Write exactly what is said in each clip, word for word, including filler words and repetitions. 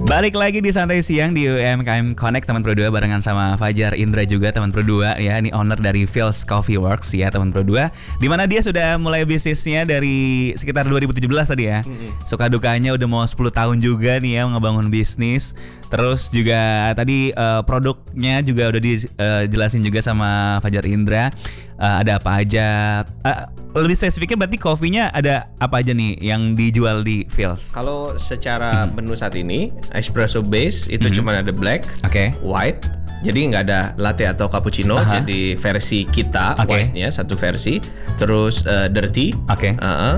Balik lagi di Santai Siang di U M K M Connect teman Pro dua barengan sama Fajar Indra juga teman Pro dua ya. Ini owner dari Feels Coffee Works ya teman Pro dua. Dimana dia sudah mulai bisnisnya dari sekitar dua ribu tujuh belas tadi ya. Mm-hmm. Suka dukanya udah mau sepuluh tahun juga nih ya ngebangun bisnis. Terus juga tadi uh, produknya juga udah dijelasin uh, juga sama Fajar Indra. Uh, ada apa aja? Uh, lebih spesifiknya berarti kopinya ada apa aja nih yang dijual di Feels? Kalau secara mm-hmm. menu saat ini espresso base itu mm-hmm. cuma ada black, okay. white. Jadi nggak ada latte atau cappuccino. Uh-huh. Jadi versi kita okay. white-nya satu versi. Terus uh, dirty, okay. uh-uh,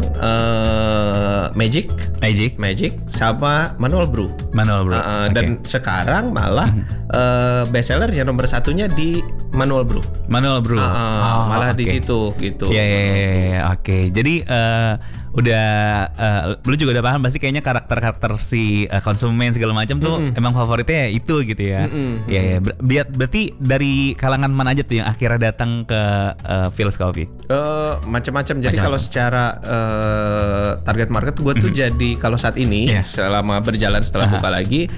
uh, magic, magic, magic, sama manual brew. Manual brew. Uh-uh, okay. Dan sekarang malah mm-hmm. uh, best seller yang nomor satunya di manual brew. Manual brew. Uh-uh, oh, malah okay. di situ gitu. Iya, yeah, yeah, yeah, yeah. Oke. Okay. Jadi uh, udah uh, lu juga udah paham pasti kayaknya karakter-karakter si uh, konsumen segala macam tuh mm-hmm. emang favoritnya ya itu gitu ya. Mm-hmm. Ya, ya. Ber- berarti dari kalangan mana aja tuh yang akhirnya datang ke uh, Feels Coffee? Uh, macam-macam. Jadi kalau secara uh, target market gue tuh mm-hmm. jadi kalau saat ini yeah. selama berjalan setelah uh-huh. buka lagi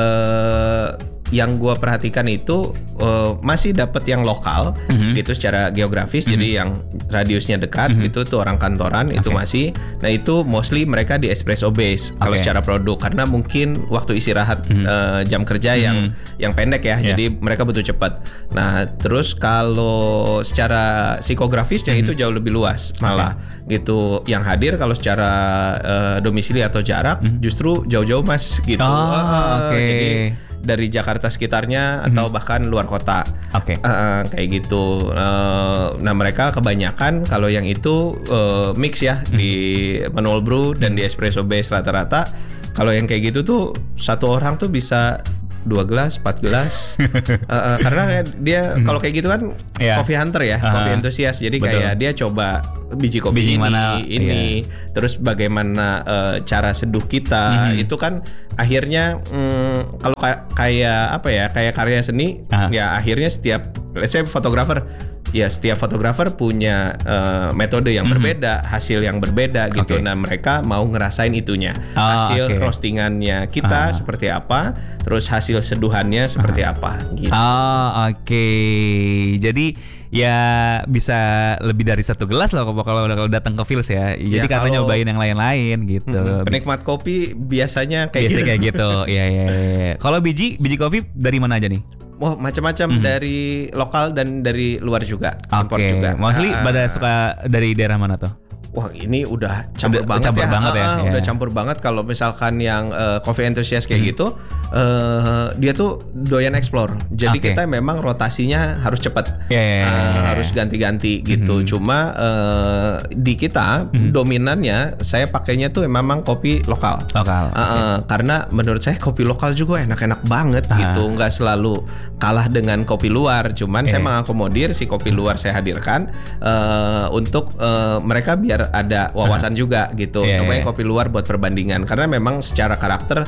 uh, yang gue perhatikan itu uh, masih dapat yang lokal mm-hmm. gitu secara geografis, mm-hmm. jadi yang radiusnya dekat mm-hmm. gitu tuh orang kantoran okay. itu masih. Nah itu mostly mereka di espresso base okay. kalau secara produk karena mungkin waktu istirahat mm-hmm. uh, jam kerja mm-hmm. yang yang pendek ya, yeah. jadi mereka butuh cepat. Nah terus kalau secara psikografisnya mm-hmm. itu jauh lebih luas malah okay. gitu. Yang hadir kalau secara uh, domisili atau jarak mm-hmm. justru jauh-jauh mas gitu. Oh, uh, oke. Okay. Jadi dari Jakarta sekitarnya atau mm-hmm. bahkan luar kota, okay. uh, kayak gitu. Uh, nah mereka kebanyakan kalau yang itu uh, mix ya mm-hmm. di manual brew dan di espresso base rata-rata. Kalau yang kayak gitu tuh satu orang tuh bisa dua gelas, empat gelas, uh, uh, karena dia kalau kayak gitu kan yeah. coffee hunter ya, uh-huh. coffee enthusiast. Jadi betul. Kayak dia coba biji kopi biji ini, mana, ini, iya. terus bagaimana uh, cara seduh kita mm-hmm. itu kan akhirnya mm, kalau ka- kayak apa ya, kayak karya seni, uh-huh. ya akhirnya setiap, let's say fotografer. Ya setiap fotografer punya uh, metode yang mm-hmm. berbeda, hasil yang berbeda gitu. Okay. Nah mereka mau ngerasain itunya, oh, hasil okay. roastingannya kita uh-huh. seperti apa, terus hasil seduhannya seperti uh-huh. apa gitu. Oh oke, okay. Jadi ya bisa lebih dari satu gelas loh kalau kalau datang ke Feels ya. Jadi ya, karena kalau nyobain yang lain-lain gitu. Hmm, penikmat kopi biasanya kayak Biasa gitu. kayak gitu. Iya iya. Ya. Kalau biji biji kopi dari mana aja nih? Wah, macam-macam mm-hmm. dari lokal dan dari luar juga, impor okay. juga. Mostly uh, pada suka dari daerah mana tuh? Wah, ini udah campur udah, banget campur ya. banget ya. Ah, ya. Udah campur banget kalau misalkan yang uh, coffee enthusiast kayak hmm. gitu, uh, dia tuh doyan explore. Jadi okay. kita memang rotasinya harus cepat, yeah, yeah, yeah, yeah. uh, harus ganti-ganti gitu. Hmm. Cuma uh, di kita hmm. dominannya saya pakainya tuh memang kopi lokal. Lokal. Uh, okay. uh, karena menurut saya kopi lokal juga enak-enak banget uh. gitu. Nggak selalu kalah dengan kopi luar. Cuman yeah. saya mengakomodir si kopi luar saya hadirkan uh, untuk uh, mereka biar ada wawasan uh-huh. juga gitu. Yeah, Namanya yeah. kopi luar buat perbandingan karena memang secara karakter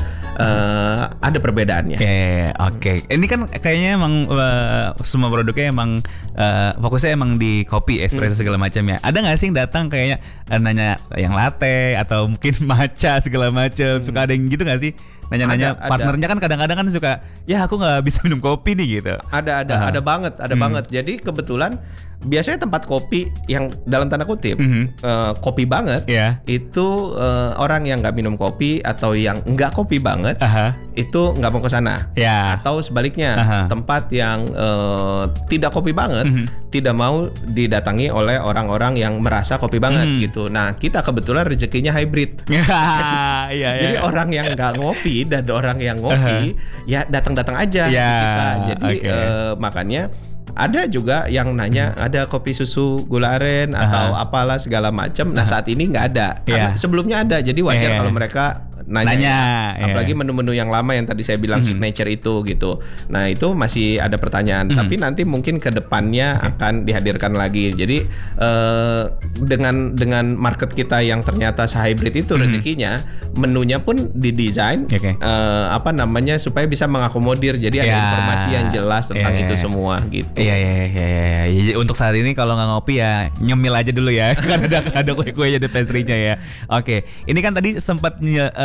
uh, ada perbedaannya. Yeah, yeah, yeah. Oke. Okay. Ini kan kayaknya emang uh, semua produknya emang uh, fokusnya emang di kopi, espresso hmm. segala macam ya. Ada nggak sih yang datang kayaknya uh, nanya yang latte atau mungkin matcha segala macam? Hmm. Suka ada yang gitu nggak sih? Nanya-nanya ada, partnernya ada. Kan kadang-kadang kan suka ya aku nggak bisa minum kopi nih gitu. Ada ada uh-huh. ada banget ada hmm. banget. Jadi kebetulan biasanya tempat kopi yang dalam tanda kutip mm-hmm. uh, kopi banget yeah. itu uh, orang yang nggak minum kopi atau yang nggak kopi banget uh-huh. itu nggak mau ke sana yeah. atau sebaliknya uh-huh. tempat yang uh, tidak kopi banget mm-hmm. tidak mau didatangi oleh orang-orang yang merasa kopi banget mm. gitu. Nah kita kebetulan rezekinya hybrid. yeah, yeah. Jadi orang yang nggak ngopi dan orang yang ngopi uh-huh. ya datang-datang aja yeah. ke kita. Jadi okay. uh, makanya ada juga yang nanya hmm. ada kopi susu gula aren atau uh-huh. apalah segala macam. Nah uh-huh. saat ini nggak ada. Karena yeah. sebelumnya ada. Jadi wajar yeah. kalau mereka nanya, nanya ya. Apalagi yeah. menu-menu yang lama yang tadi saya bilang mm-hmm. signature itu gitu. Nah itu masih ada pertanyaan. Mm-hmm. Tapi nanti mungkin ke depannya okay. akan dihadirkan lagi. Jadi uh, dengan dengan market kita yang ternyata se-hybrid itu mm-hmm. rezekinya, menunya pun didesain okay. uh, apa namanya supaya bisa mengakomodir. Jadi ada yeah. informasi yang jelas tentang yeah. itu semua gitu. Iya yeah, iya yeah, iya. Yeah, yeah. Untuk saat ini kalau nggak ngopi ya nyemil aja dulu ya. Kan ada ada kue-kue ada pastry-nya ya. Oke. Okay. Ini kan tadi sempat uh,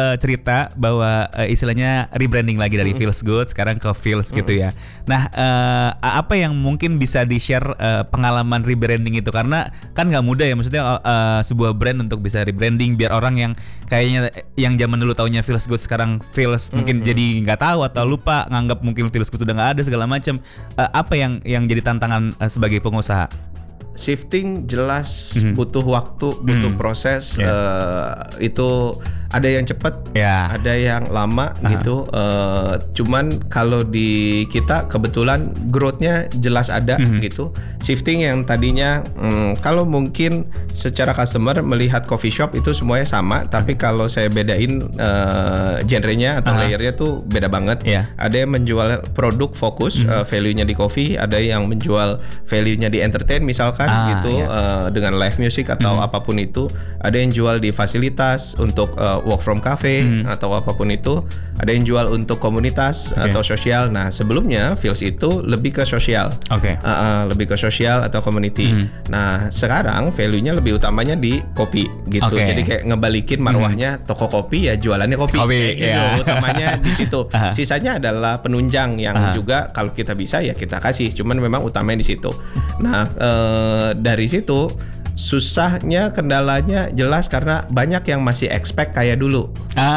uh, cerita bahwa uh, istilahnya rebranding lagi dari Feels Good sekarang ke Feels gitu ya. Nah, uh, apa yang mungkin bisa di-share uh, pengalaman rebranding itu, karena kan nggak mudah ya, maksudnya uh, sebuah brand untuk bisa rebranding biar orang yang kayaknya yang zaman dulu taunya Feels Good sekarang Feels mungkin jadi nggak tahu atau lupa, nganggap mungkin Feels Good udah nggak ada segala macam. Uh, apa yang yang jadi tantangan uh, sebagai pengusaha? Shifting jelas Mhm. butuh waktu, butuh Mhm. proses. Yeah. uh, itu ada yang cepat, Ya. ada yang lama Aha. gitu. Uh, cuman kalau di kita kebetulan growth-nya jelas ada Mhm. gitu. Shifting yang tadinya hmm, kalau mungkin secara customer melihat coffee shop itu semuanya sama, tapi kalau saya bedain uh, genre-nya atau Aha. layer-nya tuh beda banget. Ya. Ada yang menjual produk fokus, uh, value-nya di coffee, ada yang menjual value-nya di entertain misalkan Ah, gitu, iya. uh, dengan live music atau apapun itu. Ada yang jual di fasilitas untuk uh, work from cafe atau apapun itu. Ada yang jual untuk komunitas Oke. atau sosial. Nah, sebelumnya Feels itu lebih ke sosial. Oke. Uh, uh, lebih ke sosial atau community. Nah, sekarang value-nya lebih utamanya di kopi gitu. Oke. Jadi kayak ngebalikin marwahnya toko kopi ya jualannya kopi. Kopi, Kayak gitu. ya. Utamanya di situ. Aha. Sisanya adalah penunjang yang Aha. juga kalau kita bisa ya kita kasih. Cuman memang utamanya di situ. Nah, eh, dari situ susahnya, kendalanya jelas karena banyak yang masih expect kayak dulu.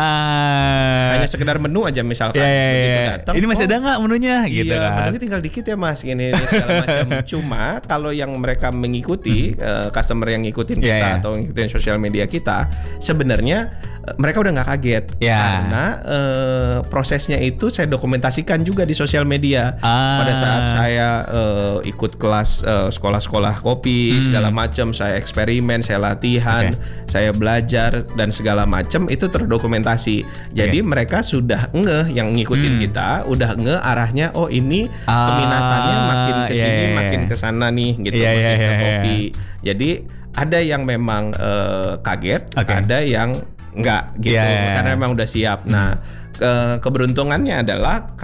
Ah. Hanya sekedar menu aja misalkan. Ya, ya, Begitu ya. datang, Ini masih oh, ada nggak menunya gitu iya, kan? menunya tinggal dikit ya mas, ini, ini segala macam. Cuma kalau yang mereka mengikuti, eh, customer yang ngikutin Iya, kita iya. atau ngikutin sosial media kita, sebenarnya eh, mereka udah nggak kaget Iya. karena eh, prosesnya itu saya dokumentasikan juga di sosial media. Ah. Pada saat saya eh, ikut kelas eh, sekolah-sekolah kopi segala macam, saya eksperimen, saya latihan, Oke. saya belajar dan segala macam itu terdokumentasi. Jadi mereka sudah ngeh yang ngikutin Hmm. kita, udah ngeh arahnya. Oh ini Ah, keminatannya makin ke sini, iya, iya, makin iya. ke sana nih gitu, Iya, iya, makin ke iya, iya. kopi. Jadi ada yang memang eh, kaget, Oke. ada yang enggak gitu Iya, iya, iya. karena memang udah siap. Nah, ke- keberuntungannya adalah